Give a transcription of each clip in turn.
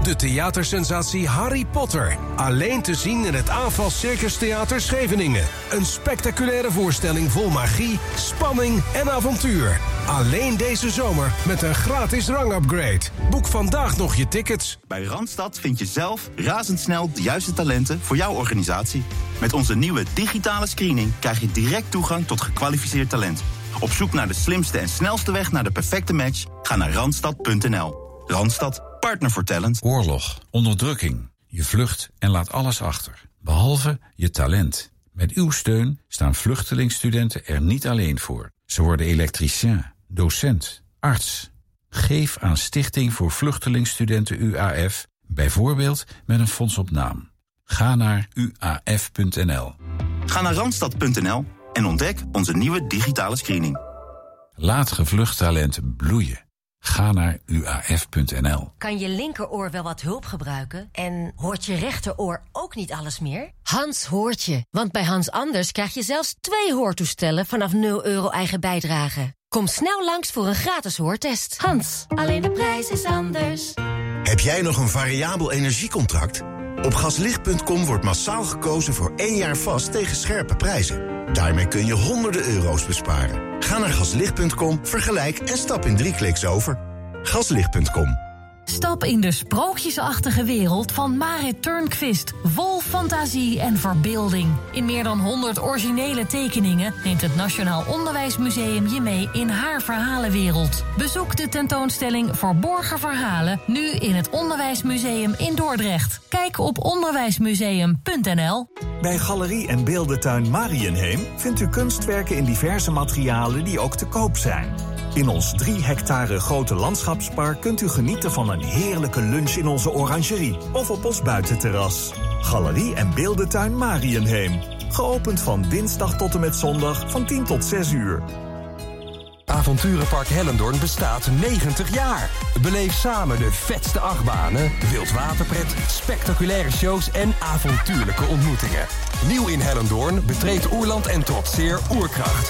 De theatersensatie Harry Potter. Alleen te zien in het AFAS Circus Theater Scheveningen. Een spectaculaire voorstelling vol magie, spanning en avontuur. Alleen deze zomer met een gratis rangupgrade. Boek vandaag nog je tickets. Bij Randstad vind je zelf razendsnel de juiste talenten voor jouw organisatie. Met onze nieuwe digitale screening krijg je direct toegang tot gekwalificeerd talent. Op zoek naar de slimste en snelste weg naar de perfecte match? Ga naar Randstad.nl. Randstad, partner voor talent. Oorlog, onderdrukking. Je vlucht en laat alles achter. Behalve je talent. Met uw steun staan vluchtelingstudenten er niet alleen voor. Ze worden elektricien, docent, arts. Geef aan Stichting voor Vluchtelingstudenten UAF, bijvoorbeeld met een fonds op naam. Ga naar uaf.nl. Ga naar Randstad.nl en ontdek onze nieuwe digitale screening. Laat gevlucht talent bloeien. Ga naar uaf.nl. Kan je linkeroor wel wat hulp gebruiken? En hoort je rechteroor ook niet alles meer? Hans hoort je. Want bij Hans Anders krijg je zelfs 2 hoortoestellen vanaf €0 eigen bijdrage. Kom snel langs voor een gratis hoortest. Hans, alleen de prijs is anders. Heb jij nog een variabel energiecontract? Op gaslicht.com wordt massaal gekozen voor 1 jaar vast tegen scherpe prijzen. Daarmee kun je honderden euro's besparen. Ga naar gaslicht.com, vergelijk en stap in 3 kliks over. Gaslicht.com. Stap in de sprookjesachtige wereld van Marit Turnquist. Vol fantasie en verbeelding. In meer dan 100 originele tekeningen neemt het Nationaal Onderwijsmuseum je mee in haar verhalenwereld. Bezoek de tentoonstelling Verborgen Verhalen nu in het Onderwijsmuseum in Dordrecht. Kijk op onderwijsmuseum.nl. Bij Galerie en Beeldentuin Mariënheem vindt u kunstwerken in diverse materialen die ook te koop zijn. In ons 3 hectare grote landschapspark kunt u genieten van een heerlijke lunch in onze orangerie of op ons buitenterras. Galerie en Beeldentuin Mariënheem. Geopend van dinsdag tot en met zondag van 10 tot 6 uur. Avonturenpark Hellendoorn bestaat 90 jaar. Beleef samen de vetste achtbanen, wildwaterpret, spectaculaire shows en avontuurlijke ontmoetingen. Nieuw in Hellendoorn betreedt Oerland en trotseer Oerkracht.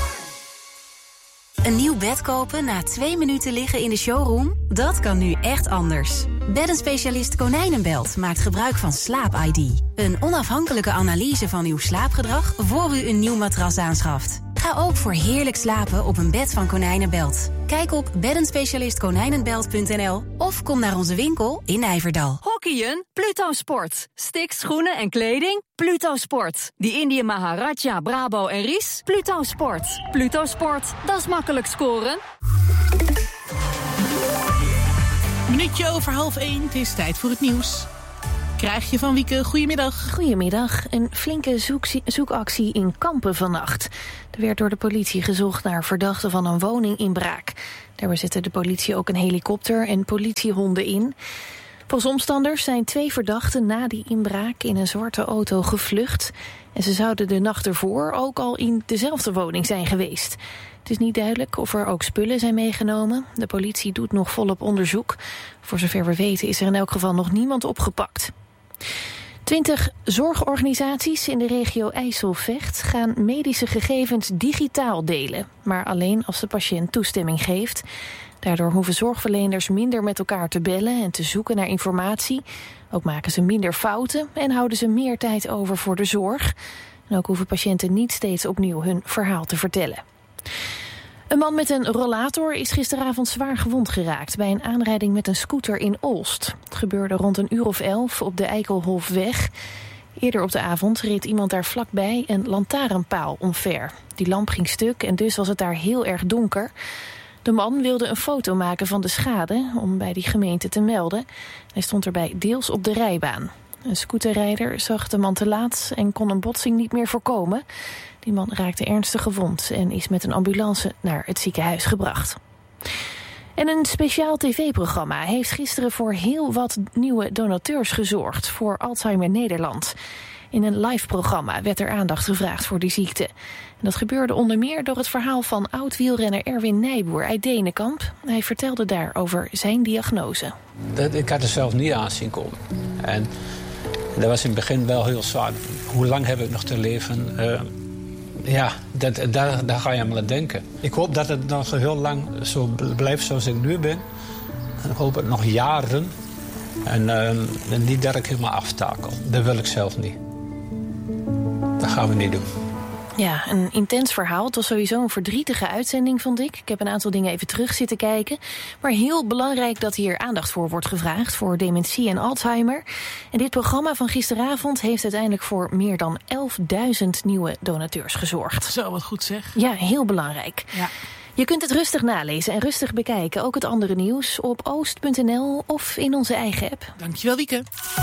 Een nieuw bed kopen na 2 minuten liggen in de showroom? Dat kan nu echt anders. Beddenspecialist Konijnenbelt maakt gebruik van Slaap-ID. Een onafhankelijke analyse van uw slaapgedrag voor u een nieuw matras aanschaft. Ga ook voor heerlijk slapen op een bed van Konijnenbelt. Kijk op beddenspecialistkonijnenbelt.nl of kom naar onze winkel in Nijverdal. Hockeyen? Pluto Sport. Sticks, schoenen en kleding? Pluto Sport. Die Indië Maharaja, Brabo en Ries? Pluto Sport. Pluto Sport, dat is makkelijk scoren. Minuutje over 12:30, het is tijd voor het nieuws. Krijg je van Wieke, goedemiddag. Goedemiddag. Een flinke zoekactie in Kampen vannacht. Er werd door de politie gezocht naar verdachten van een woninginbraak. Daarbij zette de politie ook een helikopter en politiehonden in. Volgens omstanders zijn 2 verdachten na die inbraak in een zwarte auto gevlucht. En ze zouden de nacht ervoor ook al in dezelfde woning zijn geweest. Het is niet duidelijk of er ook spullen zijn meegenomen. De politie doet nog volop onderzoek. Voor zover we weten is er in elk geval nog niemand opgepakt. 20 zorgorganisaties in de regio IJsselvecht gaan medische gegevens digitaal delen. Maar alleen als de patiënt toestemming geeft. Daardoor hoeven zorgverleners minder met elkaar te bellen en te zoeken naar informatie. Ook maken ze minder fouten en houden ze meer tijd over voor de zorg. En ook hoeven patiënten niet steeds opnieuw hun verhaal te vertellen. Een man met een rollator is gisteravond zwaar gewond geraakt bij een aanrijding met een scooter in Olst. Het gebeurde rond 11:00 op de Eikelhofweg. Eerder op de avond reed iemand daar vlakbij een lantaarnpaal omver. Die lamp ging stuk en dus was het daar heel erg donker. De man wilde een foto maken van de schade om bij die gemeente te melden. Hij stond erbij deels op de rijbaan. Een scooterrijder zag de man te laat en kon een botsing niet meer voorkomen. Die man raakte ernstig gewond en is met een ambulance naar het ziekenhuis gebracht. En een speciaal tv-programma heeft gisteren voor heel wat nieuwe donateurs gezorgd voor Alzheimer Nederland. In een live programma werd er aandacht gevraagd voor die ziekte. En dat gebeurde onder meer door het verhaal van oud-wielrenner Erwin Nijboer uit Denenkamp. Hij vertelde daar over zijn diagnose. Ik had er zelf niet aan zien komen. En dat was in het begin wel heel zwaar. Hoe lang heb ik nog te leven? Daar ga je aan denken. Ik hoop dat het nog heel lang zo blijft zoals ik nu ben. Ik hoop het nog jaren. En niet dat ik helemaal aftakel. Dat wil ik zelf niet. Dat gaan we niet doen. Ja, een intens verhaal. Het was sowieso een verdrietige uitzending, vond ik. Ik heb een aantal dingen even terug zitten kijken. Maar heel belangrijk dat hier aandacht voor wordt gevraagd... voor dementie en Alzheimer. En dit programma van gisteravond heeft uiteindelijk... voor meer dan 11.000 nieuwe donateurs gezorgd. Zo, wat goed zeg. Ja, heel belangrijk. Ja. Je kunt het rustig nalezen en rustig bekijken. Ook het andere nieuws op oost.nl of in onze eigen app. Dankjewel, Wieke.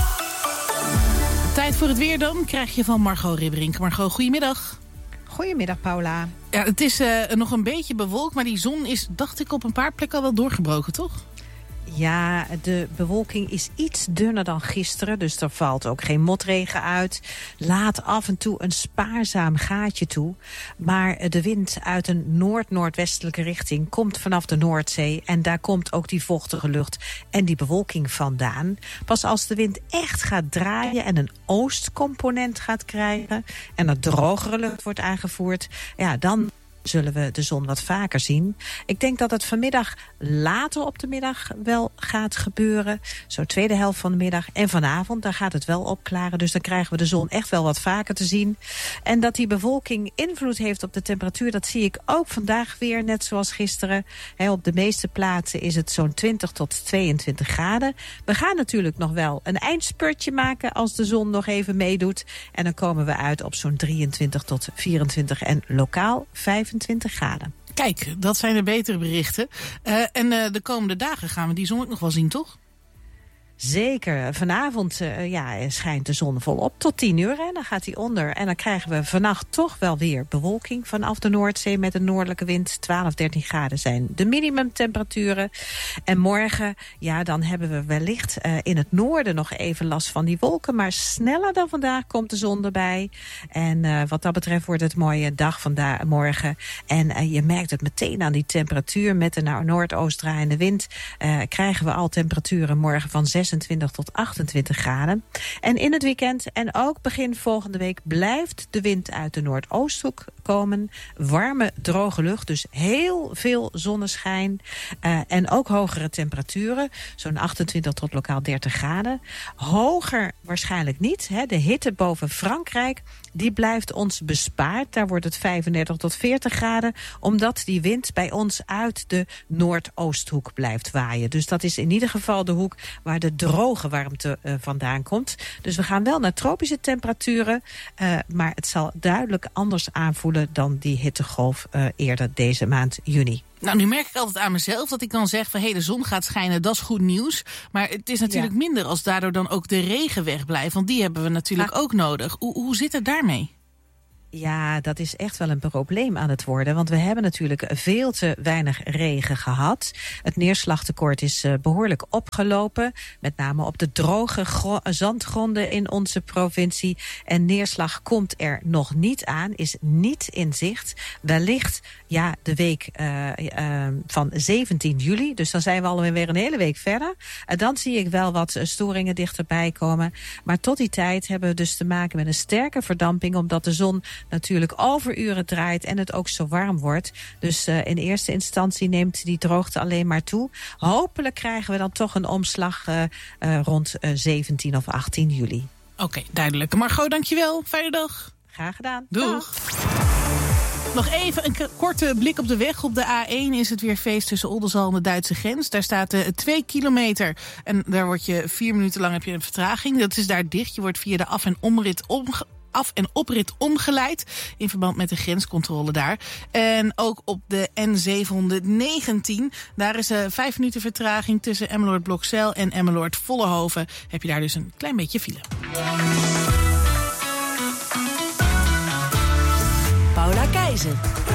Tijd voor het weer dan krijg je van Margot Ribberink. Margot, goedemiddag. Goedemiddag, Paula. Ja, het is nog een beetje bewolkt, maar die zon is, dacht ik, op een paar plekken al wel doorgebroken, toch? Ja, de bewolking is iets dunner dan gisteren, dus er valt ook geen motregen uit. Laat af en toe een spaarzaam gaatje toe. Maar de wind uit een noord-noordwestelijke richting komt vanaf de Noordzee. En daar komt ook die vochtige lucht en die bewolking vandaan. Pas als de wind echt gaat draaien en een oostcomponent gaat krijgen... en er drogere lucht wordt aangevoerd, ja, dan zullen we de zon wat vaker zien. Ik denk dat het vanmiddag later op de middag wel gaat gebeuren. Zo tweede helft van de middag. En vanavond, daar gaat het wel opklaren. Dus dan krijgen we de zon echt wel wat vaker te zien. En dat die bewolking invloed heeft op de temperatuur... dat zie ik ook vandaag weer, net zoals gisteren. Op de meeste plaatsen is het zo'n 20 tot 22 graden. We gaan natuurlijk nog wel een eindspurtje maken... als de zon nog even meedoet. En dan komen we uit op zo'n 23 tot 24 en lokaal 25 graden. Kijk, dat zijn de betere berichten. En de komende dagen gaan we die zon ook nog wel zien, toch? Zeker. Vanavond schijnt de zon volop tot 10 uur. En dan gaat hij onder. En dan krijgen we vannacht toch wel weer bewolking vanaf de Noordzee met een noordelijke wind. 12, 13 graden zijn de minimumtemperaturen. En morgen, ja, dan hebben we wellicht in het noorden nog even last van die wolken. Maar sneller dan vandaag komt de zon erbij. En wat dat betreft wordt het een mooie dag morgen. En je merkt het meteen aan die temperatuur. Met de naar noordoost draaiende wind krijgen we al temperaturen morgen van 26 tot 28 graden. En in het weekend en ook begin volgende week blijft de wind uit de Noordoosthoek komen. Warme, droge lucht, dus heel veel zonneschijn. En ook hogere temperaturen, zo'n 28 tot lokaal 30 graden. Hoger waarschijnlijk niet. De hitte boven Frankrijk, die blijft ons bespaard. Daar wordt het 35 tot 40 graden, omdat die wind bij ons uit de Noordoosthoek blijft waaien. Dus dat is in ieder geval de hoek waar de droge warmte vandaan komt. Dus we gaan wel naar tropische temperaturen, maar het zal duidelijk anders aanvoelen dan die hittegolf eerder deze maand juni. Nou, nu merk ik altijd aan mezelf dat ik dan zeg van de zon gaat schijnen, dat is goed nieuws. Maar het is natuurlijk minder als daardoor dan ook de regen wegblijft. Want die hebben we natuurlijk ook nodig. Hoe zit het daarmee? Ja, dat is echt wel een probleem aan het worden. Want we hebben natuurlijk veel te weinig regen gehad. Het neerslagtekort is behoorlijk opgelopen. Met name op de droge zandgronden in onze provincie. En neerslag komt er nog niet aan, is niet in zicht. Wellicht de week van 17 juli. Dus dan zijn we alweer een hele week verder. Dan zie ik wel wat storingen dichterbij komen. Maar tot die tijd hebben we dus te maken met een sterke verdamping, omdat de zon natuurlijk overuren draait en het ook zo warm wordt. Dus in eerste instantie neemt die droogte alleen maar toe. Hopelijk krijgen we dan toch een omslag rond 17 of 18 juli. Oké, duidelijk. Margot, dankjewel. Fijne dag. Graag gedaan. Doeg. Nog even een korte blik op de weg. Op de A1 is het weer feest tussen Oldenzaal en de Duitse grens. Daar staat 2 kilometer en daar word je 4 minuten lang heb je een vertraging. Dat is daar dicht. Je wordt via de af- en oprit omgeleid in verband met de grenscontrole daar. En ook op de N719, daar is 5 minuten vertraging tussen Emmeloord-Blokzijl en Emmeloord-Vollenhoven. Heb je daar dus een klein beetje file. Paula Keizer.